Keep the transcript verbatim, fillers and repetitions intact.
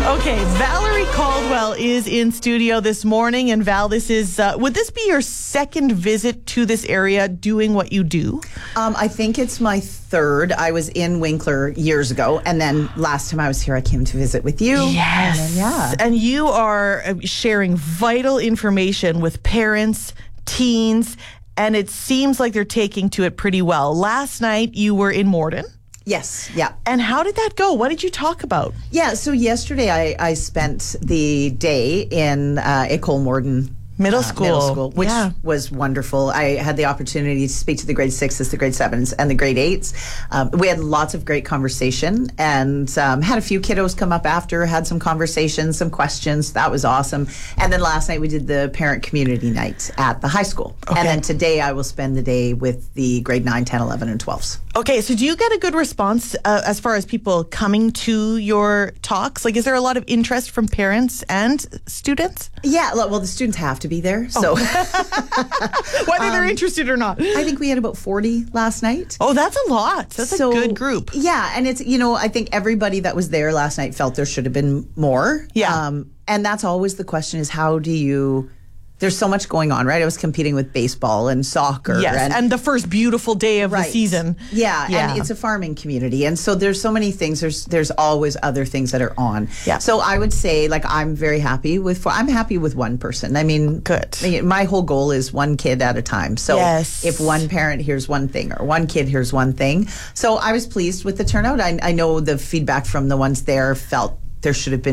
Okay, Valerie Caldwell is in studio this morning. And Val, this is, uh, would this be your second visit to this area doing what you do? Um, I think it's my third. I was in Winkler years ago. And then last time I was here, I came to visit with you. Yes. And then, yeah. And you are sharing vital information with parents, teens, and it seems like they're taking to it pretty well. Last night, you were in Morden. Yes, yeah. And how did that go? What did you talk about? Yeah, so yesterday I, I spent the day in uh, École Morden Middle uh, school. Middle school, which Yeah. was wonderful. I had the opportunity to speak to the grade sixes, the grade sevens, and the grade eights. Um, we had lots of great conversation and um, had a few kiddos come up after, had some conversations, some questions. That was awesome. And then last night we did the parent community night at the high school. Okay. And then today I will spend the day with the grade nine, ten, eleven, and twelves. Okay, so do you get a good response uh, as far as people coming to your talks? Like, is there a lot of interest from parents and students? Yeah, well, the students have to be there. So Whether they're interested or not. I think we had about forty last night. Oh, that's a lot. That's So, a good group. Yeah, and it's, you know, I think everybody that was there last night felt there should have been more. Yeah. Um, and that's always the question is how do you, there's so much going on, right? I was competing with baseball and soccer. Yes, and, and the first beautiful day of Right. the season. Yeah, Yeah. and it's a farming community, and so there's so many things. There's there's always other things that are on. Yeah. So I would say, like, I'm very happy with. I'm happy with one person. I mean, Good. I mean, my whole goal is one kid at a time. So Yes. if one parent hears one thing or one kid hears one thing, so I was pleased with the turnout. I, I know the feedback from the ones there felt there should have been